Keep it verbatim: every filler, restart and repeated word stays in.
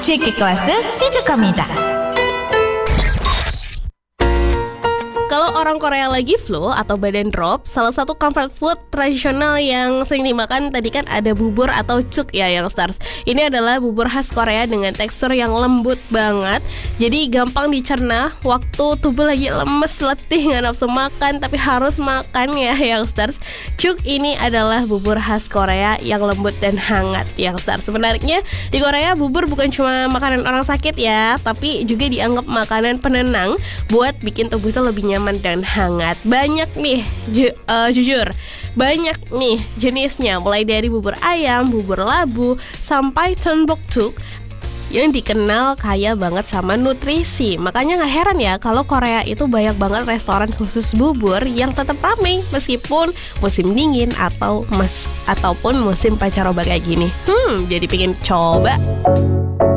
지키 클래스 시작합니다. Kalau orang Korea lagi flu atau badan drop, salah satu comfort food tradisional yang sering dimakan tadi kan ada bubur atau cuk ya yang stars. Ini adalah bubur khas Korea dengan tekstur yang lembut banget. Jadi gampang dicerna waktu tubuh lagi lemes, letih, nggak nafsu makan, tapi harus makan ya yang stars. Cuk ini adalah bubur khas Korea yang lembut dan hangat yang stars. Sebenarnya di Korea bubur bukan cuma makanan orang sakit ya, tapi juga dianggap makanan penenang buat bikin tubuh itu lebih nyaman dan hangat. Banyak nih ju- uh, jujur banyak nih jenisnya, mulai dari bubur ayam, bubur labu, sampai cheonboktuk yang dikenal kaya banget sama nutrisi. Makanya gak heran ya kalau Korea itu banyak banget restoran khusus bubur yang tetap ramai meskipun musim dingin atau mas ataupun musim pancaroba kayak gini. Hmm, jadi pengen coba.